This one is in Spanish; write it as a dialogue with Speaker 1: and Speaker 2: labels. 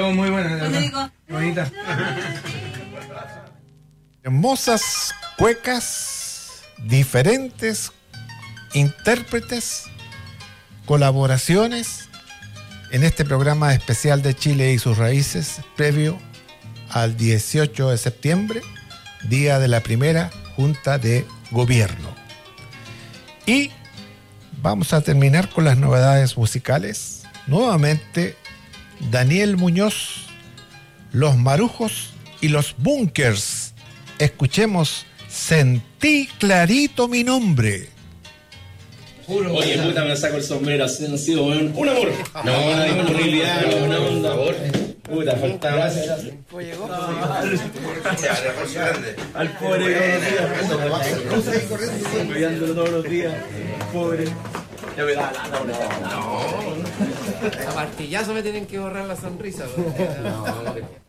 Speaker 1: quedó muy buena.
Speaker 2: Cuando digo,
Speaker 1: bonita.
Speaker 3: Hermosas cuecas, diferentes intérpretes, colaboraciones en este programa especial de Chile y sus raíces, previo al 18 de septiembre, día de la primera Junta de Gobierno. Y vamos a terminar con las novedades musicales. Nuevamente, Daniel Muñoz, Los Marujos y Los Bunkers. Escuchemos Sentí clarito mi nombre.
Speaker 4: Oye, puta, me saco el sombrero, ha sido un amor. No, una disponibilidad, una onda. Por favor. Puta, faltaba. Gracias.
Speaker 5: Al pobre cuidándolo todos los días. Pobre. Ya me da la.
Speaker 6: A martillazo me tienen que borrar la sonrisa.